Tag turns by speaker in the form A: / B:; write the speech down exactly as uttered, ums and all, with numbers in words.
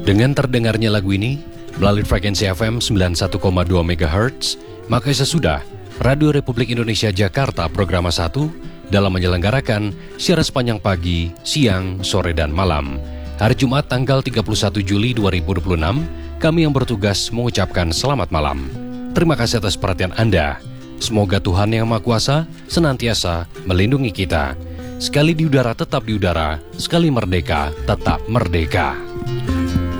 A: Dengan terdengarnya lagu ini melalui frekuensi F M sembilan puluh satu koma dua megahertz, maka sesudah Radio Republik Indonesia Jakarta Programa satu dalam menyelenggarakan siaran sepanjang pagi, siang, sore, dan malam. Hari Jumat tanggal tiga puluh satu Juli dua ribu dua puluh enam, kami yang bertugas mengucapkan selamat malam. Terima kasih atas perhatian Anda. Semoga Tuhan Yang Maha Kuasa senantiasa melindungi kita. Sekali di udara tetap di udara, sekali merdeka tetap merdeka.